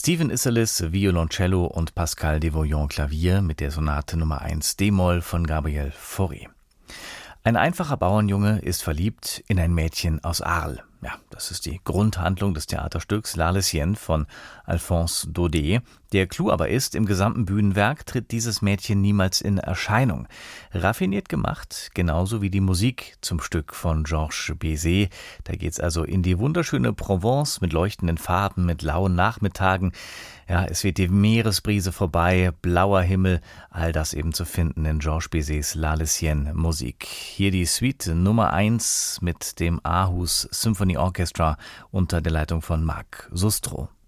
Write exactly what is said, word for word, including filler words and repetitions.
Stephen Isserlis Violoncello und Pascal Devoyant Klavier mit der Sonate Nummer eins d-Moll von Gabriel Fauré. Ein einfacher Bauernjunge ist verliebt in ein Mädchen aus Arles. Ja, das ist die Grundhandlung des Theaterstücks La Lessienne von Alphonse Daudet. Der Clou aber ist, im gesamten Bühnenwerk tritt dieses Mädchen niemals in Erscheinung. Raffiniert gemacht, genauso wie die Musik zum Stück von Georges Bizet. Da geht's also in die wunderschöne Provence mit leuchtenden Farben, mit lauen Nachmittagen. Ja, es weht die Meeresbrise vorbei, blauer Himmel, all das eben zu finden in Georges Bizets La Lessienne Musik. Hier die Suite Nummer eins mit dem Aarhus Symphony Orchestra unter der Leitung von Marc Sustro.